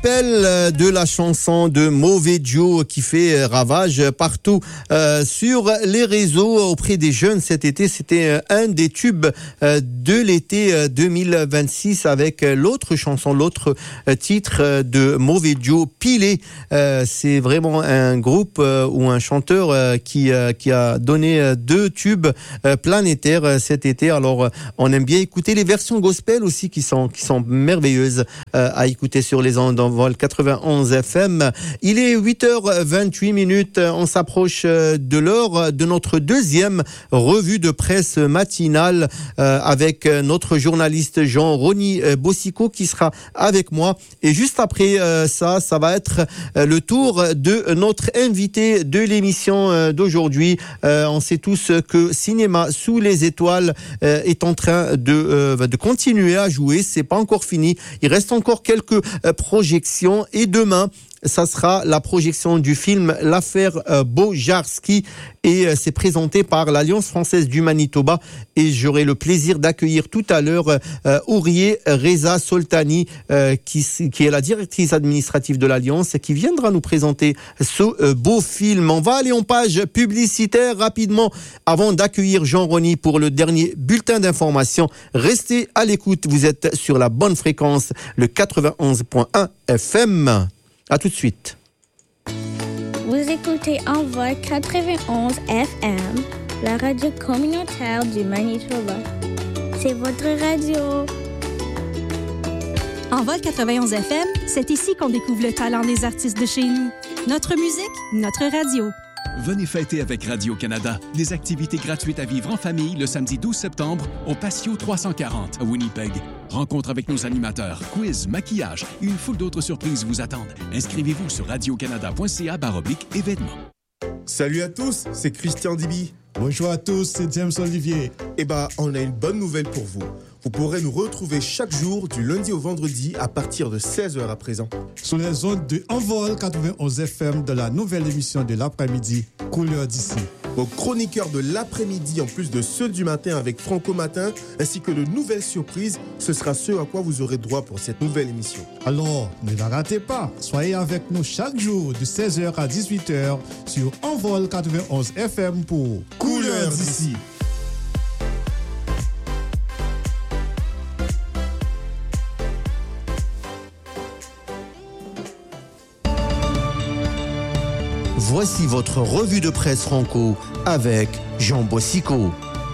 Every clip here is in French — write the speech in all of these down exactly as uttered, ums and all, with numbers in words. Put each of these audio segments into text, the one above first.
gospel de la chanson de Mauvais Joe qui fait ravage partout euh, sur les réseaux auprès des jeunes cet été. C'était un des tubes de l'été deux mille vingt-six avec l'autre chanson, l'autre titre de Mauvais Joe, Pilé. Euh, c'est vraiment un groupe euh, ou un chanteur euh, qui, euh, qui a donné deux tubes euh, planétaires cet été. Alors, on aime bien écouter les versions gospel aussi qui sont, qui sont merveilleuses euh, à écouter sur les ondes d'Envol quatre-vingt-onze F M. Il est huit heures vingt-huit minutes. On s'approche de l'heure de notre deuxième revue de presse matinale euh, avec notre journaliste Jean-Rony Bossico qui sera avec moi. Et juste après euh, ça, ça va être le tour de notre invité de l'émission d'aujourd'hui. Euh, on sait tous que Cinéma sous les étoiles euh, est en train de, euh, de continuer à jouer. C'est pas encore fini. Il reste encore quelques euh, projections et demain, ça sera la projection du film L'affaire euh, Bojarski et euh, c'est présenté par l'Alliance française du Manitoba et j'aurai le plaisir d'accueillir tout à l'heure euh, Ourier Reza Soltani euh, qui, qui est la directrice administrative de l'Alliance et qui viendra nous présenter ce euh, beau film. On va aller en page publicitaire rapidement avant d'accueillir Jean-Rony pour le dernier bulletin d'information. Restez à l'écoute, vous êtes sur la bonne fréquence, le quatre-vingt-onze point un F M. À tout de suite. Vous écoutez Envol quatre-vingt-onze F M, la radio communautaire du Manitoba. C'est votre radio. Envol quatre-vingt-onze F M, c'est ici qu'on découvre le talent des artistes de chez nous. Notre musique, notre radio. Venez fêter avec Radio-Canada des activités gratuites à vivre en famille le samedi douze septembre au Patio trois cent quarante à Winnipeg. Rencontre avec nos animateurs, quiz, maquillage et une foule d'autres surprises vous attendent. Inscrivez-vous sur radiocanada.ca baroblique événements. Salut à tous, c'est Christian Dibi. Bonjour à tous, c'est James Olivier. Eh ben, on a une bonne nouvelle pour vous. Vous pourrez nous retrouver chaque jour du lundi au vendredi à partir de seize heures à présent. Sur les ondes de Envol quatre-vingt-onze F M de la nouvelle émission de l'après-midi, Couleur d'ici. Vos chroniqueurs de l'après-midi, en plus de ceux du matin avec Franco Matin, ainsi que de nouvelles surprises, ce sera ce à quoi vous aurez droit pour cette nouvelle émission. Alors, ne la ratez pas. Soyez avec nous chaque jour de seize heures à dix-huit heures sur Envol quatre-vingt-onze F M pour Couleur d'ici. Voici votre revue de presse franco avec Jean Bossico.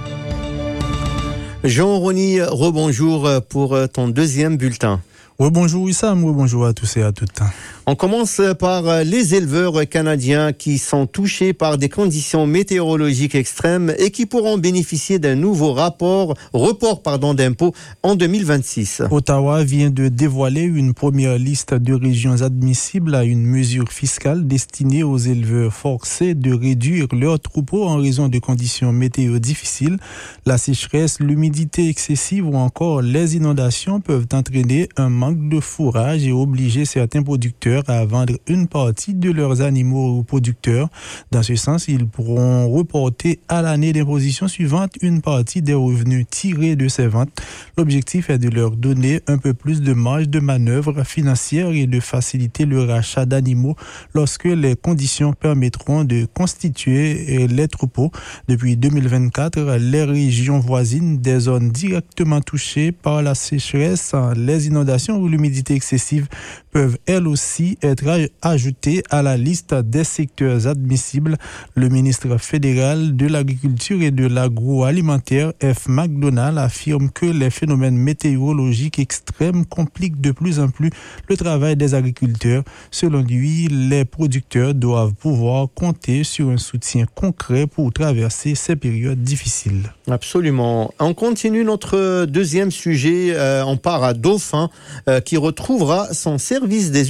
Jean-Rony, rebonjour pour ton deuxième bulletin. Oui, bonjour Wissam, oui, bonjour à tous et à toutes. On commence par les éleveurs canadiens qui sont touchés par des conditions météorologiques extrêmes et qui pourront bénéficier d'un nouveau rapport, report pardon, d'impôts en deux mille vingt-six. Ottawa vient de dévoiler une première liste de régions admissibles à une mesure fiscale destinée aux éleveurs forcés de réduire leurs troupeaux en raison de conditions météo difficiles. La sécheresse, l'humidité excessive ou encore les inondations peuvent entraîner un manque de fourrage et obliger certains producteurs à vendre une partie de leurs animaux aux producteurs. Dans ce sens, ils pourront reporter à l'année d'imposition suivante une partie des revenus tirés de ces ventes. L'objectif est de leur donner un peu plus de marge de manœuvre financière et de faciliter le rachat d'animaux lorsque les conditions permettront de constituer les troupeaux. Depuis deux mille vingt-quatre, les régions voisines des zones directement touchées par la sécheresse, les inondations ou l'humidité excessive peuvent elles aussi être ajoutées à la liste des secteurs admissibles. Le ministre fédéral de l'Agriculture et de l'Agroalimentaire, F. McDonald, affirme que les phénomènes météorologiques extrêmes compliquent de plus en plus le travail des agriculteurs. Selon lui, les producteurs doivent pouvoir compter sur un soutien concret pour traverser ces périodes difficiles. Absolument. On continue notre deuxième sujet. Euh, on part à Dauphin, euh, qui retrouvera son service des urgences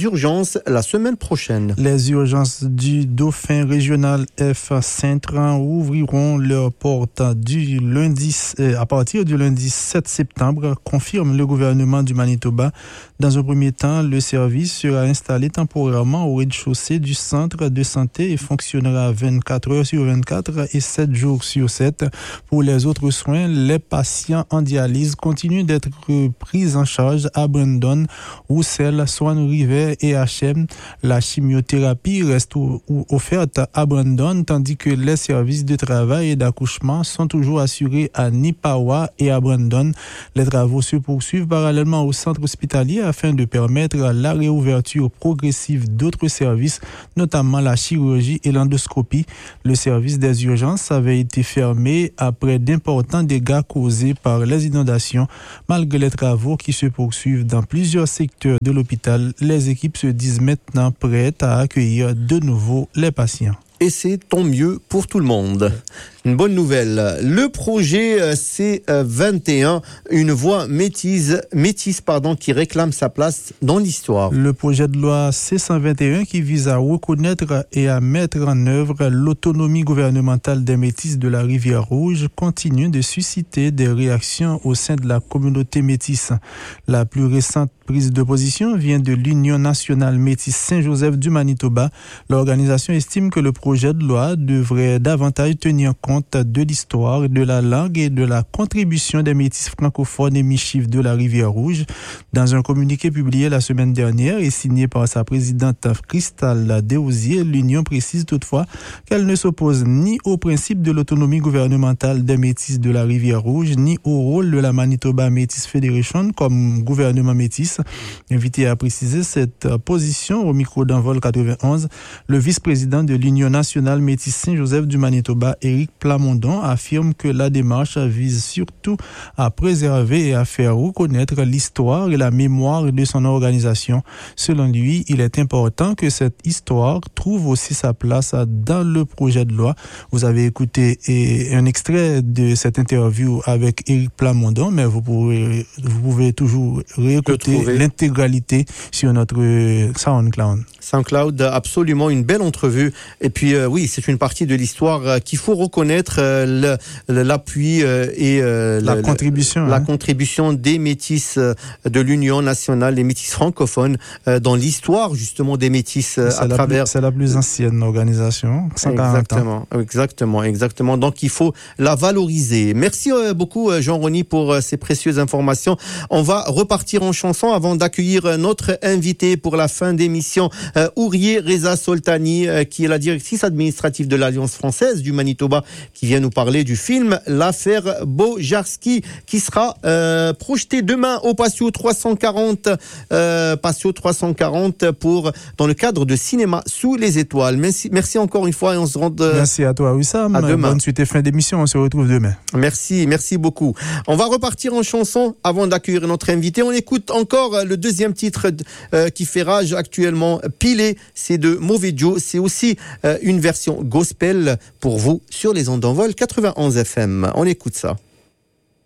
urgences la semaine prochaine. Les urgences du Dauphin régional F Saint-Tran ouvriront leurs portes du lundi, à partir du lundi sept septembre, confirme le gouvernement du Manitoba. Dans un premier temps, le service sera installé temporairement au rez-de-chaussée du centre de santé et fonctionnera vingt-quatre heures sur vingt-quatre et sept jours sur sept. Pour les autres soins, les patients en dialyse continuent d'être pris en charge à Brandon, Roussel, Swan-River et H M. La chimiothérapie reste offerte à Brandon, tandis que les services de travail et d'accouchement sont toujours assurés à Nipawa et à Brandon. Les travaux se poursuivent parallèlement au centre hospitalier afin de permettre la réouverture progressive d'autres services, notamment la chirurgie et l'endoscopie. Le service des urgences avait été fermé après d'importants dégâts causés par les inondations. Malgré les travaux qui se poursuivent dans plusieurs secteurs de l'hôpital, les équipes se disent maintenant prêtes à accueillir de nouveau les patients. Et c'est tant mieux pour tout le monde. Une bonne nouvelle. Le projet C vingt et un, une voix métisse, métisse pardon, qui réclame sa place dans l'histoire. Le projet de loi C cent vingt et un qui vise à reconnaître et à mettre en œuvre l'autonomie gouvernementale des métisses de la Rivière-Rouge continue de susciter des réactions au sein de la communauté métisse. La plus récente prise de position vient de l'Union nationale métisse Saint-Joseph du Manitoba. L'organisation estime que le projet de loi devrait davantage tenir compte de l'histoire, de la langue et de la contribution des métis francophones et michifs de la Rivière-Rouge. Dans un communiqué publié la semaine dernière et signé par sa présidente Cristal Desosiers, l'Union précise toutefois qu'elle ne s'oppose ni au principe de l'autonomie gouvernementale des métis de la Rivière-Rouge, ni au rôle de la Manitoba Métis Federation comme gouvernement métis. Invité à préciser cette position au micro d'Envol quatre-vingt-onze, le vice-président de l'Union nationale métis Saint-Joseph du Manitoba, Éric Plamondon, affirme que la démarche vise surtout à préserver et à faire reconnaître l'histoire et la mémoire de son organisation. Selon lui, il est important que cette histoire trouve aussi sa place dans le projet de loi. Vous avez écouté un extrait de cette interview avec Éric Plamondon, mais vous pouvez, vous pouvez toujours réécouter l'intégralité sur notre SoundCloud. SoundCloud, absolument une belle entrevue. Et puis euh, oui, c'est une partie de l'histoire euh, qu'il faut reconnaître euh, le, l'appui euh, et euh, la, le, contribution, la hein. contribution des métis euh, de l'Union nationale, les métis francophones, euh, dans l'histoire justement des métis euh, à travers. Plus, c'est la plus ancienne organisation, cent quarante exactement, ans. Exactement, exactement. Donc il faut la valoriser. Merci euh, beaucoup Jean-Rony pour euh, ces précieuses informations. On va repartir en chanson avant d'accueillir notre invité pour la fin d'émission. Euh, Ourier Reza Soltani, euh, qui est la directrice administrative de l'Alliance française du Manitoba, qui vient nous parler du film L'affaire Bojarski, qui sera euh, projeté demain au Patio trois cent quarante, euh, Patio trois cent quarante pour dans le cadre de Cinéma sous les étoiles. Merci, merci encore une fois et on se rend. Euh, merci à toi Wissam. À demain. Bonne suite et fin d'émission. On se retrouve demain. Merci, merci beaucoup. On va repartir en chanson avant d'accueillir notre invité. On écoute encore le deuxième titre euh, qui fait rage actuellement. Pilé, c'est de Mauvais Joe. C'est aussi euh, une version gospel pour vous sur les ondes d'Envol quatre-vingt-onze F M. On écoute ça.